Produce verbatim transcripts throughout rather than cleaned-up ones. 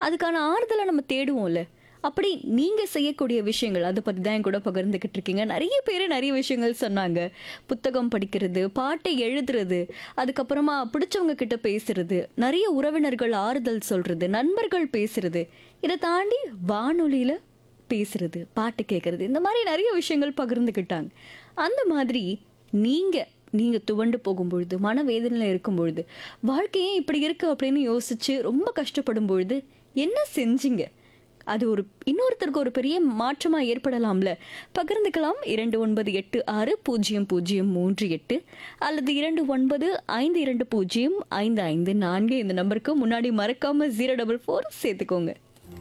அதுக்கான ஆறுதலை நம்ம தேடுவோம்ல. அப்படி நீங்க செய்யக்கூடிய விஷயங்கள் அதை பத்தி தான் என் கூட பகிர்ந்துகிட்டு இருக்கீங்க. நிறைய பேர் நிறைய விஷயங்கள் சொன்னாங்க. புத்தகம் படிக்கிறது, பாட்டை எழுதுறது, அதுக்கப்புறமா பிடிச்சவங்க கிட்ட பேசுறது, நிறைய உறவினர்கள் ஆறுதல் சொல்றது, நண்பர்கள் பேசுறது, இதை தாண்டி வானொலியில பேசுறது, பாட்டு கேட்கறது, இந்த மாதிரி நிறைய விஷயங்கள் பகிர்ந்துக்கிட்டாங்க. அந்த மாதிரி நீங்க நீங்க துவண்டு போகும்பொழுது, மனவேதனையில் இருக்கும் பொழுது, வாழ்க்கையே இப்படி இருக்கு அப்படின்னு யோசிச்சு ரொம்ப கஷ்டப்படும் பொழுது என்ன செஞ்சீங்க? அது ஒரு இன்னொருத்தருக்கு ஒரு பெரிய மாற்றமா ஏற்படலாம்ல. பகிர்ந்துக்கலாம். இரண்டு ஒன்பது எட்டு ஆறு பூஜ்ஜியம் பூஜ்ஜியம் மூன்று எட்டு அல்லது இரண்டு ஒன்பது ஐந்து இரண்டு பூஜ்ஜியம் ஐந்து ஐந்து நான்கு இந்த நம்பருக்கு முன்னாடி மறக்காம ஜீரோ டபுள் ஃபோர் சேர்த்துக்கோங்க.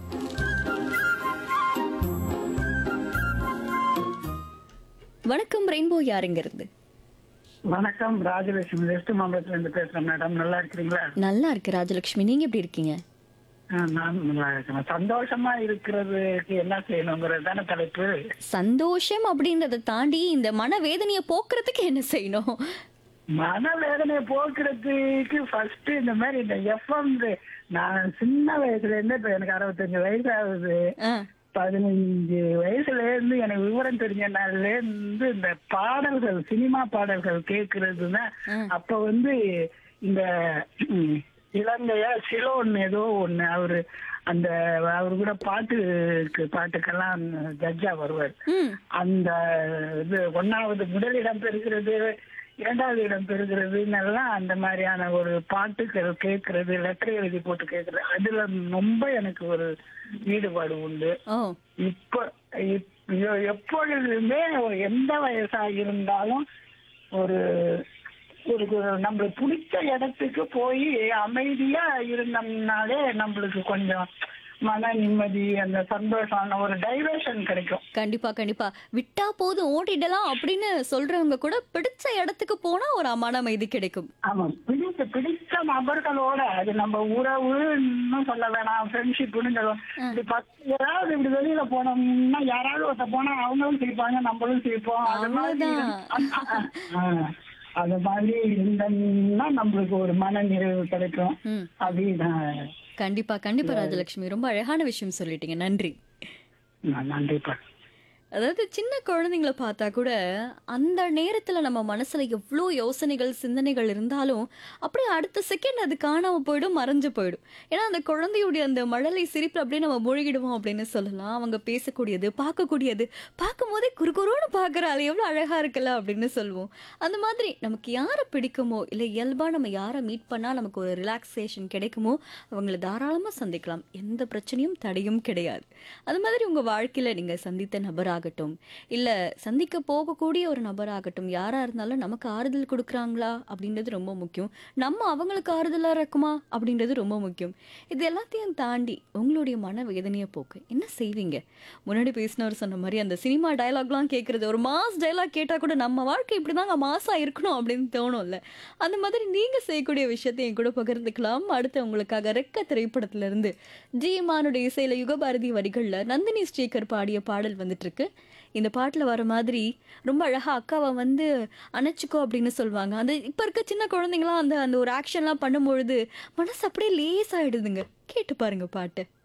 வணக்கம் ரெயின்போ, யாருங்க இருந்து? வணக்கம், ராஜலட்சுமி வெஸ்ட் மாம்பலத்துல இருந்து பேசுறேன் மேடம். நல்லா இருக்கிறீங்களா? நல்லா இருக்கு ராஜலட்சுமி, நீங்க எப்படி இருக்கீங்க? ஆ, நான் நல்லா இருக்கேன். சந்தோஷமா இருக்கிறதுக்கு என்ன செய்யணுங்கிறது தானே தலைப்பு. சந்தோஷம் அப்படின்றத தாண்டி இந்த மனவேதனையை போக்குறதுக்கு என்ன செய்யணும்? மனவேதனையை போக்குறதுக்கு ஃபர்ஸ்ட் இந்த மாதிரி இந்த எஃப்எம், நான் சின்ன வயசுல இருந்து இப்ப எனக்கு அறுபத்தஞ்சு வயசு ஆகுது. ஆ, பதினஞ்சு வயசுல இருந்து எனக்கு விவரம் தெரிஞ்ச நாள்ல இருந்து இந்த பாடல்கள், சினிமா பாடல்கள் கேட்கறது தான். ம். அப்ப வந்து இந்த ம், இலங்கையா சிலோன் ஏதோ ஒண்ணு, அவரு அந்த அவரு கூட பாட்டுக்கு பாட்டுக்கெல்லாம் ஜட்ஜா வருவார். ம், அந்த இது ஒன்னாவது முதலிடம் பெறுகிறது, இரண்டாவது இடம் பெறுகிறதுன்னெல்லாம் அந்த மாதிரியான ஒரு பாட்டுகள் கேட்கறது, லெட்டர் எழுதி போட்டு கேட்கறது, அதுல ரொம்ப எனக்கு ஒரு ஈடுபாடு உண்டு. ஓ, இப்ப இப்- எப்பொழுதுமே எந்த வயசா இருந்தாலும் ஒரு ஒரு நம்மளுக்கு பிடிச்ச இடத்துக்கு போய் அமைதியா இருந்தோம்னாலே நம்மளுக்கு கொஞ்சம் மன நிம்மதி, அந்த சந்தோஷம், ஒரு டைவர்ஷன் கிடைக்கும். கண்டிப்பா கண்டிப்பா. விட்டா போதும் ஓட்டிடலாம் அப்படின்னு சொல்றவங்க கூட பிடிச்ச இடத்துக்கு போனா ஒரு மன அமைதி கிடைக்கும். ஆமா, பிடிச்ச பிடிச்ச நபர்களோட, அது நம்ம உறவுன்னு சொல்ல வேணாம், ஃப்ரெண்ட்ஷிப்னு சொல்லுவோம். இப்படி பத்து ஏதாவது இப்படி வெளியில போனோம்னா யாராவது ஒருத்த போனா அவங்களும் சிரிப்பாங்க, நம்மளும் சிரிப்போம். அது மாதிரி அவ்வளவுதான். ஆ, அது மாதிரி இருந்தோம்னா நம்மளுக்கு ஒரு மன நிறைவு கிடைக்கும். ம், அப்படின்னு கண்டிப்பா கண்டிப்பா ராஜலட்சுமி, ரொம்ப அழகான விஷயம் சொல்லிட்டீங்க. நன்றி. நான் நன்றிப்பா. அதாவது சின்ன குழந்தைங்கள பார்த்தா கூட அந்த நேரத்துல நம்ம மனசுல எவ்வளோ யோசனைகள் சிந்தனைகள் இருந்தாலும் அப்படியே அடுத்த செகண்ட் அது காணாம போயிடும், மறைஞ்சு போயிடும். ஏன்னா அந்த குழந்தையுடைய அந்த மழலை சிரிப்புல அப்படியே நம்ம மூழ்கிடுவோம் அப்படின்னு சொல்லலாம். அவங்க பேசக்கூடியது, பார்க்கக்கூடியது, பார்க்கும் போதே குறுகுறுன்னு பார்க்கறாள், எவ்வளோ அழகா இருக்குல்ல அப்படின்னு சொல்லுவோம். அந்த மாதிரி நமக்கு யாரை பிடிக்குமோ, இல்லை இயல்பா நம்ம யாரை மீட் பண்ணா நமக்கு ஒரு ரிலாக்ஸேஷன் கிடைக்குமோ அவங்கள தாராளமா சந்திக்கலாம். எந்த பிரச்சனையும் தடையும் கிடையாது. அது மாதிரி உங்க வாழ்க்கையில நீங்க சந்தித்த நபராகட்டும், இல்ல சந்திக்க போகக்கூடிய ஒரு நபராகட்டும், யாரா இருந்தாலும் நமக்கு ஆறுதல் கொடுக்குறாங்களா அப்படின்றது ரொம்ப முக்கியம். நம்ம அவங்களுக்கு ஆறுதலா இருக்குமா அப்படின்றது ரொம்ப முக்கியம். இது எல்லாத்தையும் தாண்டி உங்களுடைய மன வேதனையை போக்கு என்ன செய்வீங்க? முன்னாடி பேசினவர் சொன்ன மாதிரி அந்த சினிமா டயலாக்லாம் கேட்கறது, ஒரு மாஸ் டயலாக் கேட்டா கூட நம்ம வாழ்க்கை இப்படிதாங்க மாசா இருக்கணும் அப்படின்னு தோணும்ல. அந்த மாதிரி நீங்க செய்யக்கூடிய விஷயத்தை என் கூட பகிர்ந்துக்கலாம். அடுத்து உங்களுக்காக ரெக்க திரைப்படத்துல இருந்து ஜி மானுடைய இசையில யுகபாரதி வரிகள்ல நந்தினி ஸ்ரீகர் பாடிய பாடல் வந்துட்டு இருக்கு. இந்த பாட்டுல வர மாதிரி ரொம்ப அழகா அக்காவை வந்து அணைச்சிக்கோ அப்படின்னு சொல்லுவாங்க. அந்த இப்ப இருக்க சின்ன குழந்தைங்களாம் அந்த அந்த ஒரு ஆக்ஷன்லாம் பண்ணும்பொழுது மனசு அப்படியே லேசாயிடுதுங்க. கேட்டு பாருங்க பாட்டு.